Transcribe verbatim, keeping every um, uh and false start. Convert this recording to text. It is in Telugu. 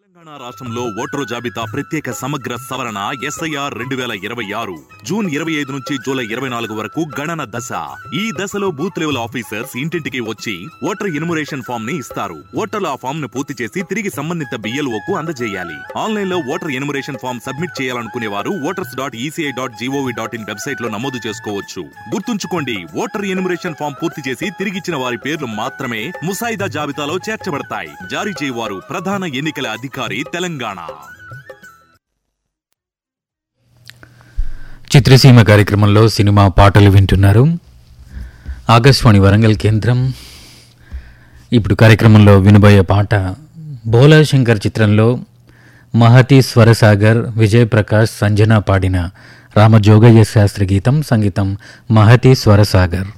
తెలంగాణ రాష్ట్రంలో ఓటరు జాబితా ప్రత్యేక సమగ్ర సవరణ ఎస్ఐఆర్ రెండు వేల ఇరవై ఆరు జూన్ ఇరవై ఐదు నుంచి జూలై ఇరవై నాలుగు వరకు గణన దశ. ఈ దశలో బూత్ లెవెల్ ఆఫీసర్స్ ఇంటింటికి వచ్చి ఓటర్ ఎన్యుమరేషన్ ఫామ్ ని ఇస్తారు. ఓటర్లు ఆ ఫామ్ ను పూర్తి చేసి తిరిగి సంబంధిత బిఎల్ఓకు అందజేయాలి. ఆన్లైన్ లో ఓటర్ ఎన్యుమరేషన్ ఫామ్ సబ్మిట్ చేయాలనుకునే వారు voters dot ECI dot GOV dot in website లో నమోదు చేసుకోవచ్చు. గుర్తుంచుకోండి, ఓటర్ ఎన్యుమరేషన్ ఫామ్ పూర్తి చేసి తిరిగిచ్చిన వారి పేర్లు మాత్రమే ముసాయిదా జాబితాలో చేర్చబడతాయి. జారీ చేయవారు ప్రధాన ఎన్నికల అధికారి తెలంగాణ. చిత్రసీమ కార్యక్రమంలో సినిమా పాటలు వింటున్నారు. ఆకాశవాణి వరంగల్ కేంద్రం. ఇప్పుడు కార్యక్రమంలో వినబోయే పాట భోలా శంకర్ చిత్రంలో మహతి స్వరసాగర్, విజయ్ ప్రకాష్, సంజన పాడిన రామజోగయ్య శాస్త్రి గీతం. సంగీతం మహతి స్వరసాగర్.